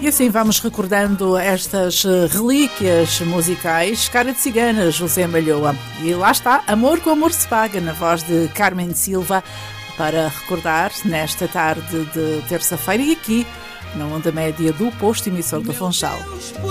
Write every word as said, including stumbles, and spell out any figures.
E assim vamos recordando estas relíquias musicais. Cara de Cigana, José Malhoa. E lá está, Amor com Amor se Paga, na voz de Carmen Silva, para recordar nesta tarde de terça-feira e aqui na onda média do posto emissor do Funchal.